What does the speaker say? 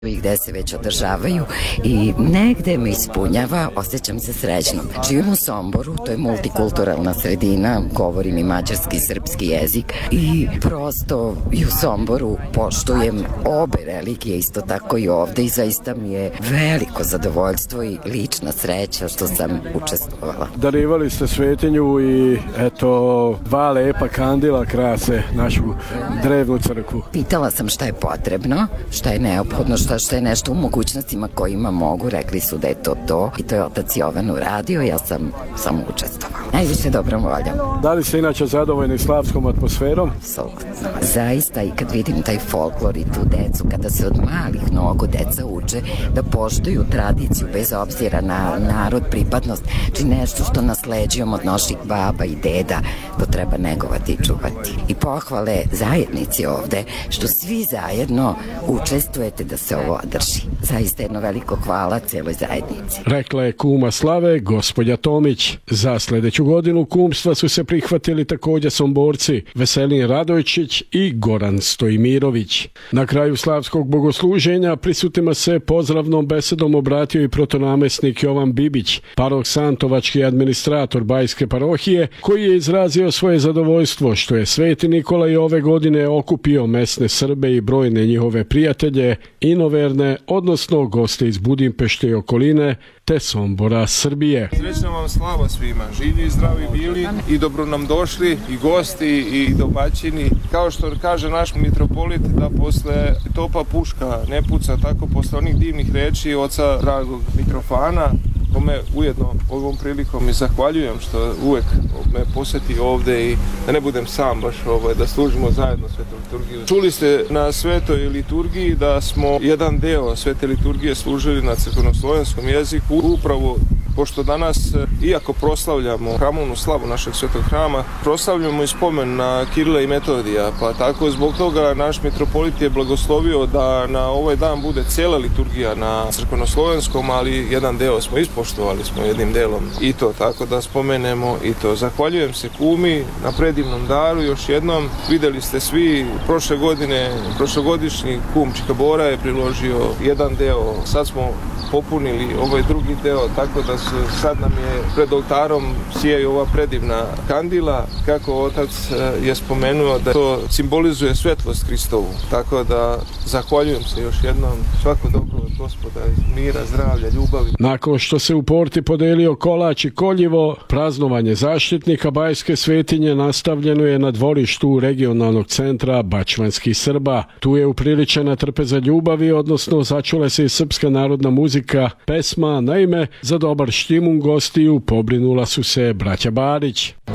i gde se već održavaju i negde me ispunjava, osjećam se srećnom. Živim u Somboru, to je multikulturalna sredina, govorim i mađarski i srpski jezik i prosto i u Somboru poštujem obe religije, isto tako i ovde i zaista mi je veliko zadovoljstvo i lična sreća što sam učestvovala. Darivali ste svetinju i eto, dva lepa kandila krase našu drevnu crkvu. Pitala sam šta je potrebno, šta je neophodno, šta je nešto u mogućnostima kojima mogu, rekli su da je to i to je otac Jovan uradio, ja sam samo učestvovala. Najviše dobrom voljom. Da li ste inače zadovoljni slavskom atmosferom? Apsolutno. Zaista i kad vidim taj folklor i tu decu, kada se od malih nogu deca uče da poštuju tradiciju bez obzira na narod, pripadnost, či nešto što nasleđujemo od naših baba i deda, to treba negovati i čuvati. I pohvale zajednici ovde, što svi zajedno učestvujete da se ovo održi. Zaista jedno veliko hvala celoj zajednici. Rekla je kuma slave gospođa Tomić. Za sledeću godinu kumstva su se prihvatili također Somborci Veselin Radojčić i Goran Stojmirović. Na kraju slavskog bogosluženja prisutnima se pozdravnom besedom obratio i protonamestnik Jovan Bibić, paroh Santovački administrator Bajske parohije, koji je izrazio svoje zadovoljstvo što je Sveti Nikola i ove godine okupio mesne Srbe i brojne njihove prijatelje, inoverne, odnosno goste iz Budimpešte i okoline, te Sombora, Srbije. Srećna vam slava svima, živi i zdravi bili i dobro nam došli i gosti i domaćini. Kao što kaže naš mitropolit, da posle topa puška ne puca, tako posle onih divnih reči oca dragog Mitrofana, kome ujedno ovom prilikom i zahvaljujem što uvek me poseti ovde i da ne budem sam baš da služimo zajedno svetu liturgiju. Čuli ste na svetoj liturgiji da smo jedan deo svete liturgije služili na crkvenoslovenskom jeziku, upravo pošto danas, iako proslavljamo hramovnu slavu našeg svetog hrama, proslavljamo i spomen na Kirila i Metodija, pa tako zbog toga naš mitropolit je blagoslovio da na ovaj dan bude cela liturgija na crkvenoslovenskom, ali jedan deo smo ispoštovali smo jednim delom i to, tako da spomenemo i to. Zahvaljujem se kumi na predivnom daru još jednom. Videli ste svi prošle godine, prošlogodišnji kum Čika Bora je priložio jedan deo, sad smo popunili ovaj drugi deo, tako da sad nam je pred oltarom sijaju ova predivna kandila, kako otac je spomenuo da to simbolizuje svetlost Hristovu. Tako da zahvaljujem se još jednom, svako dobro od Gospoda, mira, zdravlja, ljubavi. Nakon što se u Porti podelio kolač i koljivo, praznovanje zaštitnika Bajske svetinje nastavljeno je na dvorištu regionalnog centra Bačvanskih Srba. Tu je upriličena trpeza ljubavi, odnosno začula se i srpska narodna muzika, pesma, naime, za dobar štimun gostiju pobrinula su se braća Barić.